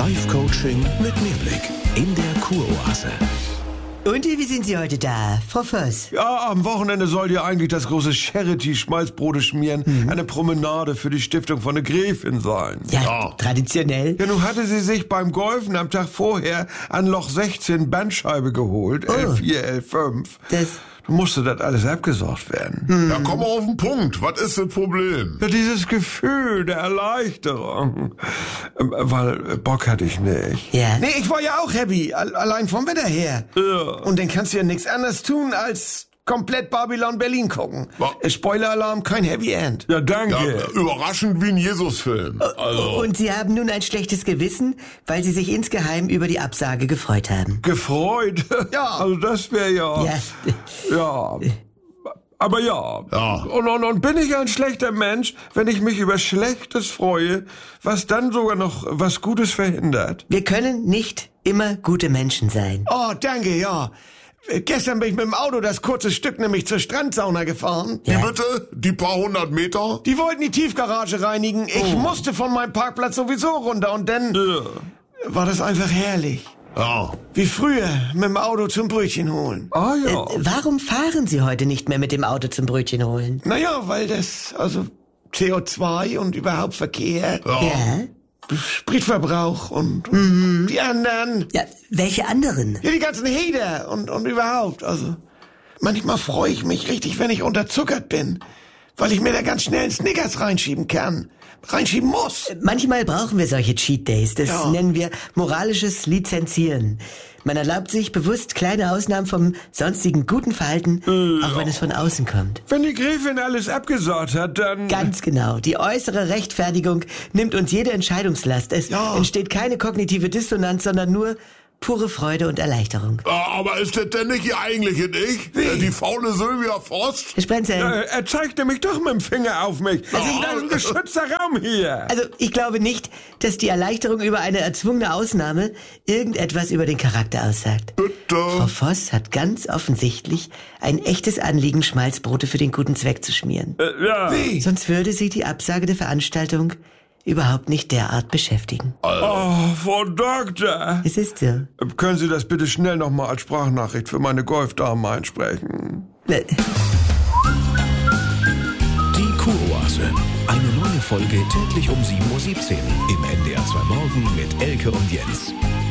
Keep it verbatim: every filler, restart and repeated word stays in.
Life-Coaching mit Mehrblick in der Kuroase. Und wie sind Sie heute da, Frau Voss? Ja, am Wochenende soll ja eigentlich das große Charity-Schmalzbrote schmieren. Mhm. Eine Promenade für die Stiftung von der Gräfin sein. Ja, ja, traditionell. Ja, nun hatte sie sich beim Golfen am Tag vorher an Loch sechzehn Bandscheibe geholt. Oh. L vier, L fünf. Das... musste das alles abgesorgt werden. Hm. Ja, komm mal auf den Punkt. Was ist das Problem? Ja, dieses Gefühl der Erleichterung. Ähm, weil Bock hatte ich nicht. Ja. Nee, ich war ja auch happy. Allein vom Wetter her. Ja. Und dann kannst du ja nichts anderes tun, als komplett Babylon Berlin gucken. Ja. Spoiler-Alarm, kein Happy End. Ja, danke. Ja, überraschend wie ein Jesus-Film. Also. Und Sie haben nun ein schlechtes Gewissen, weil Sie sich insgeheim über die Absage gefreut haben. Gefreut? Ja. Also das wäre ja... Ja. Ja... Aber ja, ja. Und, und, und bin ich ein schlechter Mensch, wenn ich mich über Schlechtes freue, was dann sogar noch was Gutes verhindert? Wir können nicht immer gute Menschen sein. Oh, danke, ja. Gestern bin ich mit dem Auto das kurze Stück nämlich zur Strandsauna gefahren. Ja. Wie bitte? Die paar hundert Meter? Die wollten die Tiefgarage reinigen. Ich oh. musste von meinem Parkplatz sowieso runter und dann ja. war das einfach herrlich. Ja. Wie früher, mit dem Auto zum Brötchen holen. Ah ja. Äh, warum fahren Sie heute nicht mehr mit dem Auto zum Brötchen holen? Naja, weil das, also C O zwei und überhaupt Verkehr. Ja. Ja. Spritverbrauch und, und mhm. die anderen. Ja, welche anderen? Ja, die ganzen Hater und, und überhaupt. Also, manchmal freue ich mich richtig, wenn ich unterzuckert bin, weil ich mir da ganz schnell einen Snickers reinschieben kann. Reinschieben muss. Manchmal brauchen wir solche Cheat Days. Das ja. nennen wir moralisches Lizenzieren. Man erlaubt sich bewusst kleine Ausnahmen vom sonstigen guten Verhalten, ja. auch wenn es von außen kommt. Wenn die Gräfin alles abgesagt hat, dann... Ganz genau. Die äußere Rechtfertigung nimmt uns jede Entscheidungslast. Es ja. entsteht keine kognitive Dissonanz, sondern nur pure Freude und Erleichterung. Aber ist das denn nicht Ihr eigentliche Ich? Wie? Die faule Sylvia Frost? Herr Sprenzel. Ja, er zeigt nämlich doch mit dem Finger auf mich. Das ist ein geschützter Raum hier. Also, ich glaube nicht, dass die Erleichterung über eine erzwungene Ausnahme irgendetwas über den Charakter aussagt. Bitte. Frau Voss hat ganz offensichtlich ein echtes Anliegen, Schmalzbrote für den guten Zweck zu schmieren. Äh, ja. Wie? Sonst würde sie die Absage der Veranstaltung überhaupt nicht derart beschäftigen. Oh, Frau Doktor. Es ist so. Können Sie das bitte schnell nochmal als Sprachnachricht für meine Golfdame einsprechen? Äh. Die Kuroase. Eine neue Folge täglich um sieben Uhr siebzehn im N D R zwei Morgen mit Elke und Jens.